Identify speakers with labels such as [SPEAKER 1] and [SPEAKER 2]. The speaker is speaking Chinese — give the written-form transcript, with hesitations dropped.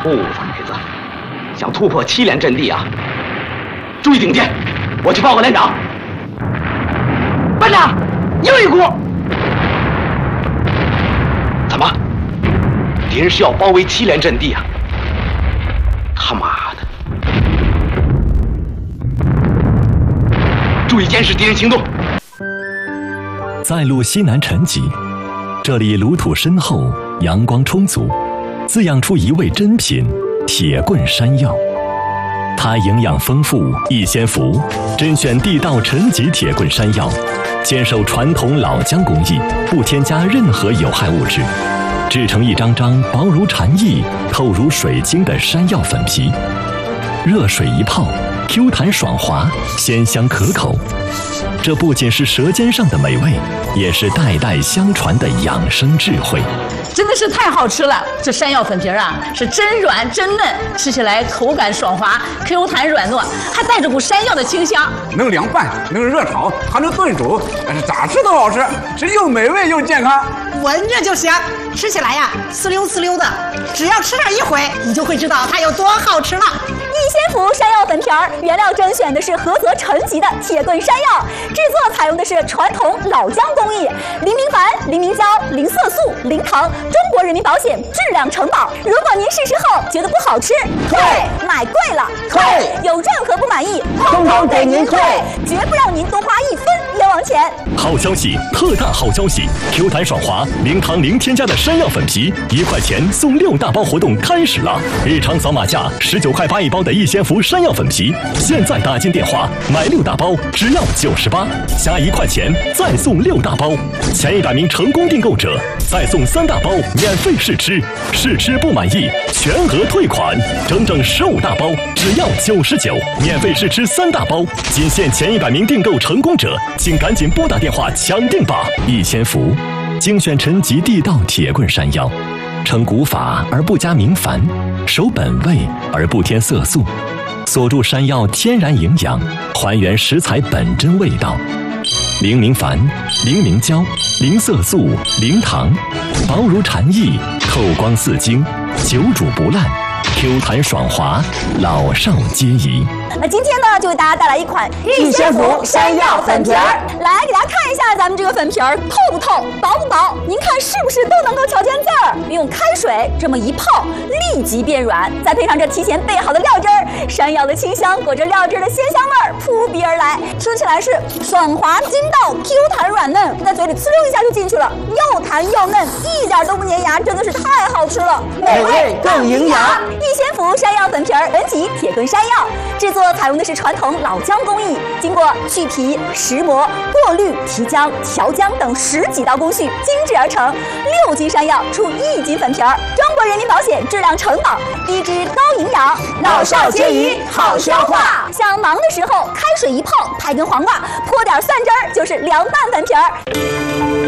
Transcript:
[SPEAKER 1] 兔崽子，想突破7连阵地啊！注意顶箭，我去报告连长。班长，又一股！怎么？敌人是要包围7连阵地啊！他妈的！注意监视敌人行动。
[SPEAKER 2] 在路西南陈集，这里炉土深厚，阳光充足，滋养出一味珍品——铁棍山药。它营养丰富，易先服，甄选地道陈集铁棍山药，坚守传统老姜工艺，不添加任何有害物质，制成一张张薄如蝉翼、透如水晶的山药粉皮。热水一泡，Q 弹爽滑，鲜香可口。这不仅是舌尖上的美味，也是代代相传的养生智慧。
[SPEAKER 3] 真的是太好吃了！这山药粉皮啊，是真软真嫩，吃起来口感爽滑、Q 弹软糯，还带着股山药的清香。
[SPEAKER 4] 能凉拌，能热炒，还能炖煮，咋吃都好吃，是又美味又健康。
[SPEAKER 5] 闻着就香，吃起来呀，呲溜呲溜的。只要吃上一回，你就会知道它有多好吃了。
[SPEAKER 6] 易先福山药粉皮儿原料甄选的是菏泽陈集的铁棍山药，制作采用的是传统老姜工艺，零明矾、零明胶、零色素、零糖，中国人民保险质量承保。如果您试吃后觉得不好吃，退；买贵了，退；有任何不满意，通通给您退，绝不让您多花1分冤枉钱。
[SPEAKER 2] 好消息，特大好消息！Q 弹爽滑、零糖零添加的山药粉皮，1块钱送6大包活动开始了！日常扫码价19块8一包的易先福山药粉皮，现在打进电话买6大包只要98，加1块钱再送6大包，前100名成功订购者再送3大包免费试吃，试吃不满意全额退款，整整15大包只要99，免费试吃3大包，仅限前100名订购成功者，请赶紧拨打电话抢定吧！易先福精选陈集地道铁棍山药，成古法而不加明矾，守本味而不添色素，锁住山药天然营养，还原食材本真味道。零明矾、零明胶、零色素、零糖，薄如蝉翼，透光似晶，久煮不烂，Q 弹爽滑，老少皆宜。
[SPEAKER 6] 那今天呢，就为大家带来一款易先福山药粉皮儿，来给大家看一下咱们这个粉皮儿透不透、薄不薄，您看是不是都能够瞧见字儿？用开水这么一泡，立即变软，再配上这提前备好的料汁儿，山药的清香裹着料汁的鲜香味儿扑鼻而来，吃起来是爽滑筋道、Q 弹软嫩，在嘴里呲溜一下就进去了，又弹又嫩，一点都不粘牙，真的是太好吃了，
[SPEAKER 5] 美味更营养。
[SPEAKER 6] 易先福山药粉皮儿人体铁棍山药，制作采用的是传统老姜工艺，经过去皮、石磨、过滤、提浆、调浆等10几道工序精制而成，6斤山药出1斤粉皮儿，中国人民保险质量承保，低脂高营养，
[SPEAKER 5] 老少皆宜，好消化。
[SPEAKER 6] 想忙的时候，开水一泡，拍根黄瓜，泼点蒜汁儿，就是凉拌粉皮儿。